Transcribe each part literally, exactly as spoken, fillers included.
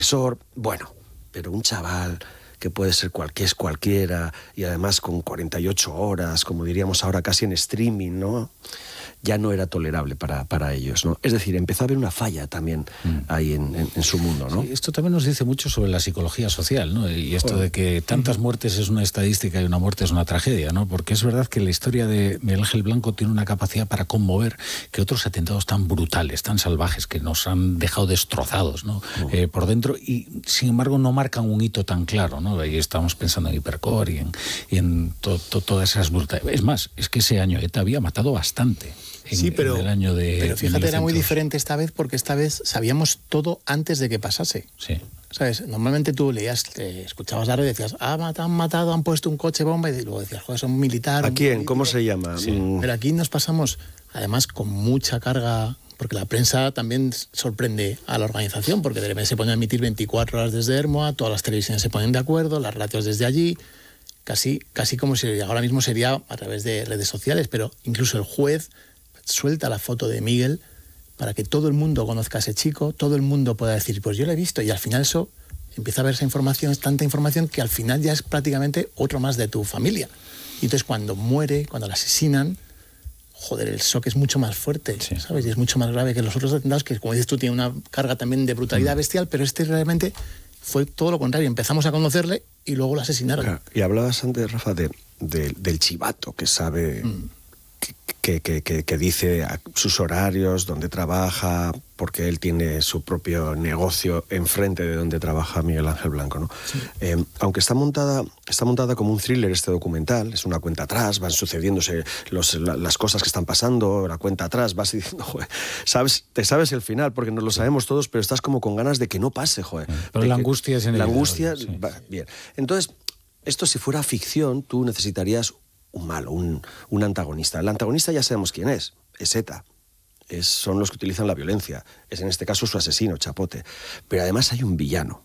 profesor, bueno, pero un chaval que puede ser cualquier, es cualquiera, y además con cuarenta y ocho horas, como diríamos ahora casi en streaming, ¿no? Ya no era tolerable para, para ellos, ¿no? Es decir, empezó a haber una falla también mm. ahí en, en, en su mundo, ¿no? Sí, esto también nos dice mucho sobre la psicología social, ¿no? Y esto de que tantas muertes es una estadística y una muerte es una tragedia, ¿no? Porque es verdad que la historia de Miguel Ángel Blanco tiene una capacidad para conmover que otros atentados tan brutales, tan salvajes, que nos han dejado destrozados, ¿no? Oh. Eh, por dentro, y sin embargo no marcan un hito tan claro, ¿no? Ahí estamos pensando en Hipercore y en, y en to, to, todas esas brutalidades. Es más, es que ese año ETA había matado bastante. En, sí, pero, en el año de, pero fíjate, era muy diferente esta vez porque esta vez sabíamos todo antes de que pasase. Sí. ¿Sabes? Normalmente tú leías, te escuchabas la red y decías, ah, han matado, han puesto un coche bomba, y luego decías, joder, son militares. ¿A quién? ¿Cómo se llama? Sí. Mm. Pero aquí nos pasamos, además, con mucha carga, porque la prensa también sorprende a la organización, porque de repente se ponen a emitir veinticuatro horas desde Ermua, todas las televisiones se ponen de acuerdo, las radios desde allí, casi, casi como si ahora mismo sería a través de redes sociales, pero incluso el juez suelta la foto de Miguel para que todo el mundo conozca a ese chico, todo el mundo pueda decir, pues yo lo he visto, y al final eso empieza a ver esa información, es tanta información que al final ya es prácticamente otro más de tu familia. Y entonces cuando muere, cuando la asesinan, joder, el shock es mucho más fuerte, sí. ¿sabes? Y es mucho más grave que los otros atentados, que como dices tú, tiene una carga también de brutalidad mm. bestial, pero este realmente fue todo lo contrario. Empezamos a conocerle y luego lo asesinaron. Claro. Y hablabas antes, Rafa, de, de, del chivato que sabe... Mm. Que, que, que, que dice sus horarios, dónde trabaja, porque él tiene su propio negocio enfrente de donde trabaja Miguel Ángel Blanco, ¿no? Sí. Eh, aunque está montada, está montada como un thriller este documental, es una cuenta atrás, van sucediéndose los, la, las cosas que están pasando, la cuenta atrás, vas diciendo, joder, sabes, te sabes el final, porque nos lo sabemos todos, pero estás como con ganas de que no pase, joder. Pero la angustia es en el La angustia, sí. va, bien. Entonces, esto si fuera ficción, tú necesitarías un malo, un, un antagonista. El antagonista ya sabemos quién es, es ETA. Es, son los que utilizan la violencia. Es en este caso su asesino, Chapote. Pero además hay un villano,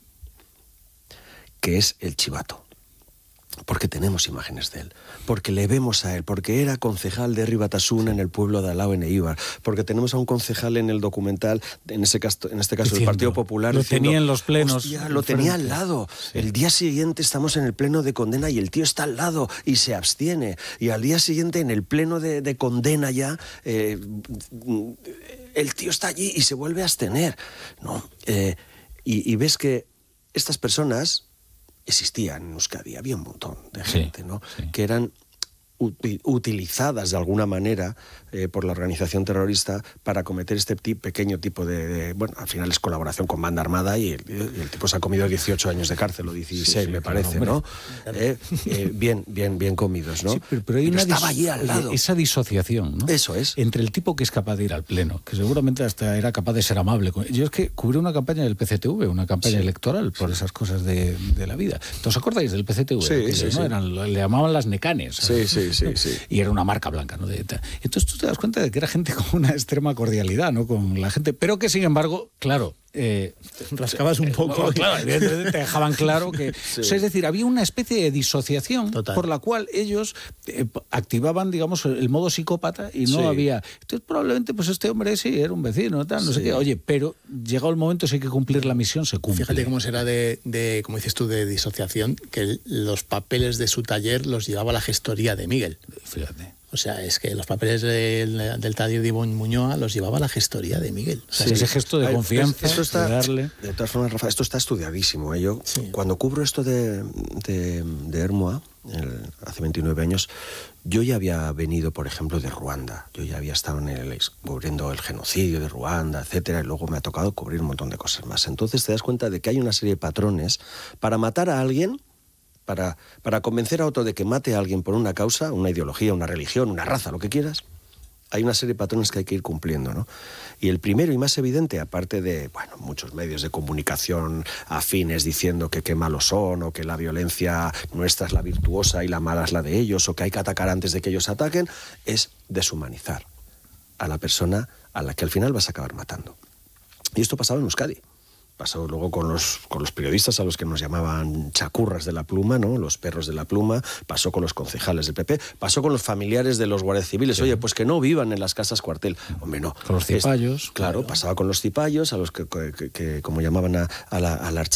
que es el chivato. Porque tenemos imágenes de él, porque le vemos a él, porque era concejal de Ribatasuna en el pueblo de Alao, en Eibar, porque tenemos a un concejal en el documental, en, ese caso, en este caso diciendo, del Partido Popular, lo diciendo, tenía en los plenos. Hostia, lo tenía al lado. Sí. El día siguiente estamos en el pleno de condena y el tío está al lado y se abstiene. Y al día siguiente, en el pleno de, de condena ya, eh, el tío está allí y se vuelve a abstener, ¿no? Eh, y, y ves que estas personas existían en Euskadi, había un montón de gente, sí, ¿no? Sí. Que eran uti- utilizadas de alguna manera eh, por la organización terrorista para cometer este t- pequeño tipo de, de... Bueno, al final es colaboración con banda armada y el, y el tipo se ha comido dieciocho años de cárcel, o dieciséis, sí, sí, me parece, claro, ¿no? Eh, eh, bien, bien, bien comidos, ¿no? Sí, pero, pero hay una estaba allí al lado. Esa disociación, ¿no? Eso es. Entre el tipo que es capaz de ir al pleno, que seguramente hasta era capaz de ser amable. Yo es que cubrí una campaña del P C T V, una campaña sí. electoral por esas cosas de, de la vida. ¿Os acordáis del P C T V? Sí, que, sí, ¿no? sí. Eran, le llamaban las necanes. Sí, sí, sí, sí. Y era una marca blanca, ¿no? De, entonces tú te das cuenta de que era gente con una extrema cordialidad, ¿no? Con la gente, pero que sin embargo, claro, eh, rascabas un poco. Bueno, claro, evidentemente te dejaban claro que... Sí. O sea, es decir, había una especie de disociación Total. Por la cual ellos eh, activaban, digamos, el modo psicópata y no sí. había... Entonces probablemente pues este hombre sí, era un vecino, tal, no sí. sé qué. Oye, pero llegado el momento, si hay que cumplir la misión, se cumple. Fíjate cómo será de, de como dices tú, de disociación, que los papeles de su taller los llevaba la gestoría de Miguel. Fíjate. O sea, es que los papeles del, del taller de Ivonne Muñoa los llevaba la gestoría de Miguel. O sea, sí, ese gesto de confianza, esto está, de darle... De todas formas, Rafa, esto está estudiadísimo. ¿eh? Yo, sí. cuando cubro esto de, de, de Ermua, el, hace veintinueve años, yo ya había venido, por ejemplo, de Ruanda. Yo ya había estado en el, cubriendo el genocidio de Ruanda, etcétera, y luego me ha tocado cubrir un montón de cosas más. Entonces te das cuenta de que hay una serie de patrones para matar a alguien... Para, para convencer a otro de que mate a alguien por una causa, una ideología, una religión, una raza, lo que quieras, hay una serie de patrones que hay que ir cumpliendo, ¿no? Y el primero y más evidente, aparte de, bueno, muchos medios de comunicación afines diciendo que qué malos son, o que la violencia nuestra es la virtuosa y la mala es la de ellos, o que hay que atacar antes de que ellos ataquen, es deshumanizar a la persona a la que al final vas a acabar matando. Y esto pasaba en Euskadi. pasó luego con los, con los periodistas a los que nos llamaban chacurras de la pluma, ¿no? Los perros de la pluma, pasó con los concejales del P P, pasó con los familiares de los guardias civiles. Sí. Oye, pues que no vivan en las casas cuartel. Hombre, no. Con los cipayos. Es, claro, claro, pasaba con los cipayos, a los que, que, que, que como llamaban a, a la, a la